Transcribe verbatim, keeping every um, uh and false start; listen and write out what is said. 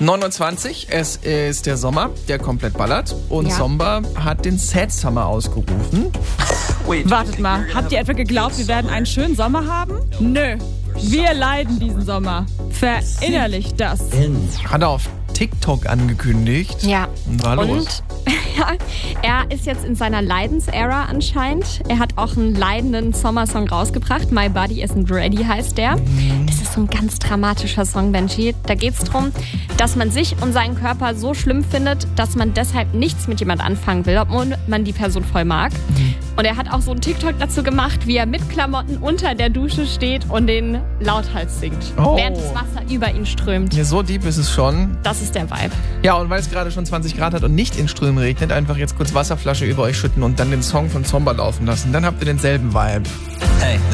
neun Uhr zwanzig, es ist der Sommer, der komplett ballert. Und Ja. Zomba hat den Sad Summer ausgerufen. Wartet mal, habt ihr etwa geglaubt, wir werden einen schönen Sommer haben? Nö, wir leiden diesen Sommer. Verinnerlicht das. Hat er auf TikTok angekündigt. Ja. Und war los. Und ja, er ist jetzt in seiner Leidensära anscheinend. Er hat auch einen leidenden Sommersong rausgebracht. My Body Isn't Ready heißt der. Das ist so ein ganz dramatischer Song, Benji. Da geht es darum, dass man sich und seinen Körper so schlimm findet, dass man deshalb nichts mit jemand anfangen will, obwohl man die Person voll mag. Und er hat auch so einen TikTok dazu gemacht, wie er mit Klamotten unter der Dusche steht und den lauthals singt, Oh. während das Wasser über ihn strömt. Ja, so deep ist es schon. Das ist der Vibe. Ja, und weil es gerade schon zwanzig Grad hat und nicht in Strömen regnet, einfach jetzt kurz Wasserflasche über euch schütten und dann den Song von Zomba laufen lassen. Dann habt ihr denselben Vibe. Hey,